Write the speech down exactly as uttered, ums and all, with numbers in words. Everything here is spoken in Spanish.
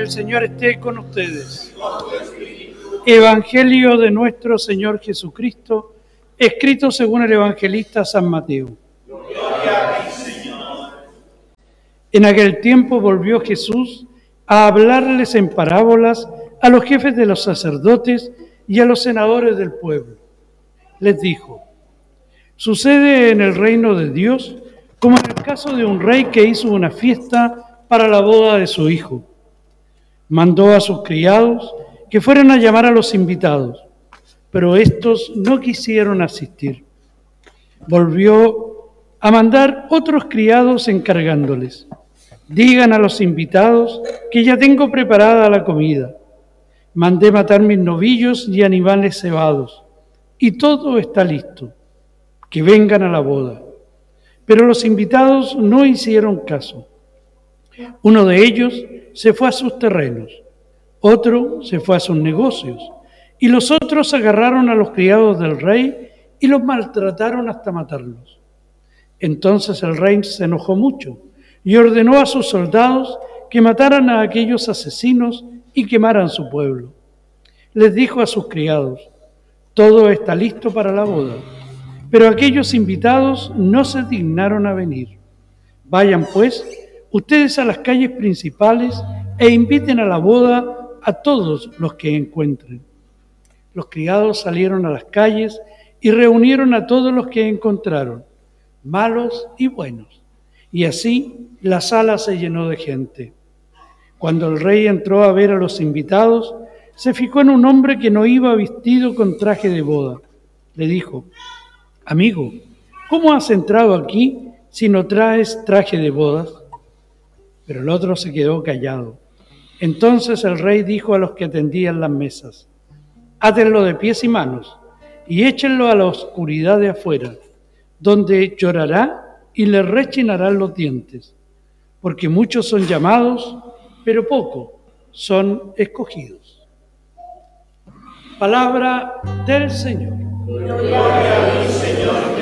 El Señor esté con ustedes. Evangelio de nuestro Señor Jesucristo, escrito según el evangelista San Mateo. Gloria a ti, Señor. En aquel tiempo volvió Jesús a hablarles en parábolas a los jefes de los sacerdotes y a los senadores del pueblo. Les dijo: sucede en el reino de Dios como en el caso de un rey que hizo una fiesta para la boda de su hijo. Mandó a sus criados que fueran a llamar a los invitados, pero estos no quisieron asistir. Volvió a mandar otros criados encargándoles: digan a los invitados que ya tengo preparada la comida. Mandé matar mis novillos y animales cebados, y todo está listo. Que vengan a la boda. Pero los invitados no hicieron caso. Uno de ellos se fue a sus terrenos, otro se fue a sus negocios, y los otros agarraron a los criados del rey y los maltrataron hasta matarlos. Entonces el rey se enojó mucho y ordenó a sus soldados que mataran a aquellos asesinos y quemaran su pueblo. Les dijo a sus criados: todo está listo para la boda, pero aquellos invitados no se dignaron a venir. Vayan, pues, ustedes a las calles principales e inviten a la boda a todos los que encuentren. Los criados salieron a las calles y reunieron a todos los que encontraron, malos y buenos, y así la sala se llenó de gente. Cuando el rey entró a ver a los invitados, se fijó en un hombre que no iba vestido con traje de boda. Le dijo: amigo, ¿cómo has entrado aquí si no traes traje de bodas? Pero el otro se quedó callado. Entonces el rey dijo a los que atendían las mesas: átenlo de pies y manos y échenlo a la oscuridad de afuera, donde llorará y le rechinarán los dientes, porque muchos son llamados, pero pocos son escogidos. Palabra del Señor. Gloria a ti, Señor.